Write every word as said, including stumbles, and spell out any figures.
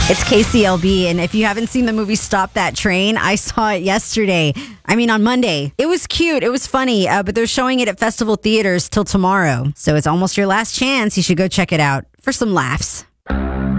It's K C L B, and if you haven't seen the movie Stop That Train, I saw it yesterday. I mean, on Monday. It was cute. It was funny, uh, but they're showing it at festival theaters till tomorrow. So it's almost your last chance. You should go check it out for some laughs.